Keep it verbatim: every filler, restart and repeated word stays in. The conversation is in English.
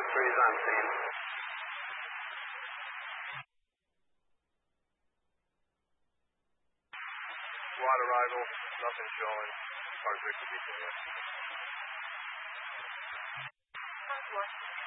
Trees on scene. Squad arrival, nothing showing. Cars are to be there.